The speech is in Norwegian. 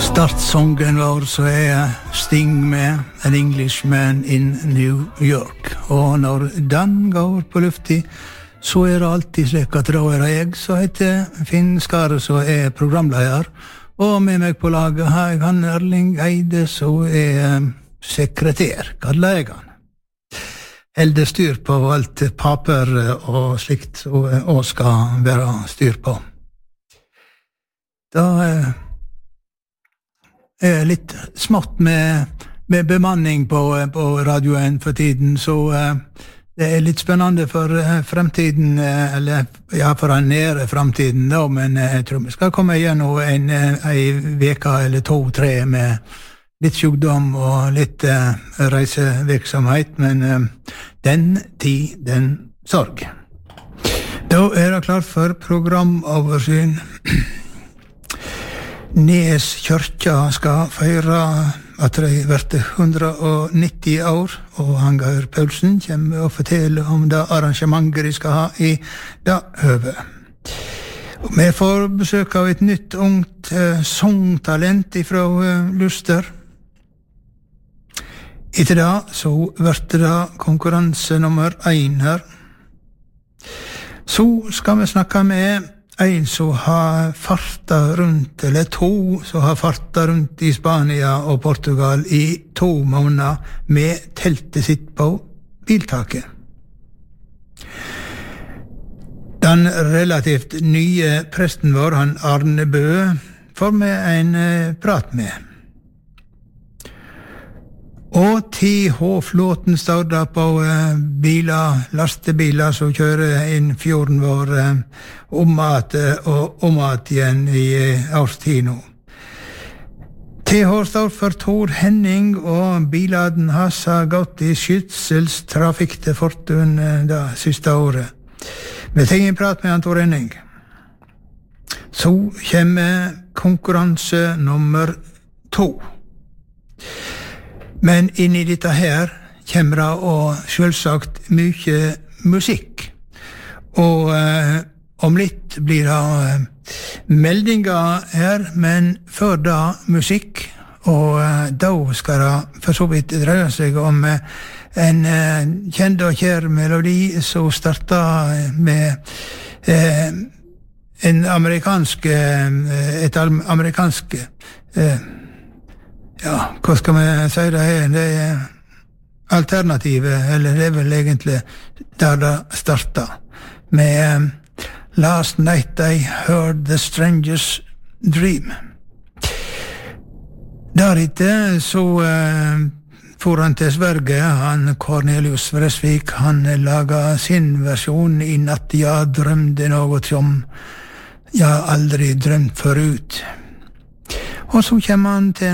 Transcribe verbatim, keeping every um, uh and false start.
Startsången vår så er Sting med An Englishman in New York. Og når den går på lufti, så er det alltid slik at da er det jeg som heter Finn Skare, som er programleder. Og med meg på laget har jeg han Erling Eide, som er sekretær, kallar jeg han. Helde styr på alt paper og slikt, og, og skal være styr på. Da er litt smått med, med bemanning på, på radioen for tiden, så uh, det er litt spennende for uh, fremtiden, uh, eller ja, for en nære fremtiden da, men uh, jeg tror vi skal komme igjennom en, uh, en veka eller to, tre med litt sjukdom og litt uh, reisevirksomhet, men uh, den tid, den sorg. Da er det klart for programoversyn. Nes kyrkja skal feire at de vært hundre og nitti år, og Hangaur Paulsen kommer og forteller om det arrangementet de skal ha i det høve. Og vi får besøk av et nytt ungt eh, songtalent fra eh, Luster. Etter det så vært det konkurranse nummer én her. Så skal vi snakke med en som har farta rundt, eller to som har farta rundt i Spania og Portugal i to måneder med teltet sitt på biltaket. Den relativt nye presten vår, han Arne Bø, får vi en prat med. Og T H Flåten står da på uh, biler, lastebiler som kjører inn fjorden vår uh, om at uh, og om at igjen i uh, årstid nå. T H står for Tor Henning, og biladen hans har gått i skytselstrafikk til Fortun uh, det siste året. Vi tenker en prat med han Tor Henning. Så kommer konkurranse nummer to. Men inn i dette her kommer det og selvsagt mye musikk. Og eh, om litt blir det eh, meldinger her, men før da musikk. Og eh, da skal det for så vidt dreie seg om eh, en eh, kjent og kjær melodi som starter med eh, en amerikansk, eh, et amerikansk eh, ja, hva skal vi si det her? Det er alternativet, eller det er vel egentlig der det startet. Med um, Last Night I Heard the Stranger's Dream. Deretter så uh, for han til Sverige, han Cornelius Vresvik, han laget sin versjon i natt. Jeg drømte noe som jeg aldri drømt forut. Og så kommer han til